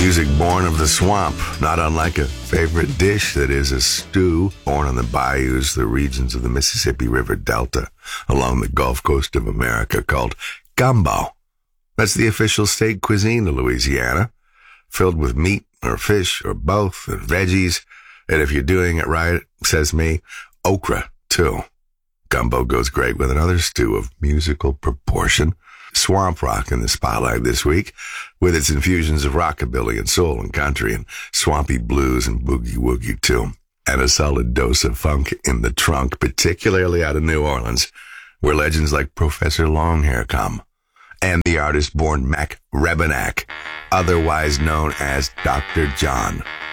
Music born of the swamp, not unlike a favorite dish that is a stew born on the bayous, the regions of the Mississippi River Delta along the Gulf Coast of America called gumbo. That's the official state cuisine of Louisiana, filled with meat or fish or both and veggies. And if you're doing it right, says me, okra too. Gumbo goes great with another stew of musical proportion. Swamp rock in the spotlight this week, with its infusions of rockabilly and soul and country and swampy blues and boogie-woogie too. And a solid dose of funk in the trunk, particularly out of New Orleans, where legends like Professor Longhair come. And the artist born Mac Rebennack, otherwise known as Dr. John.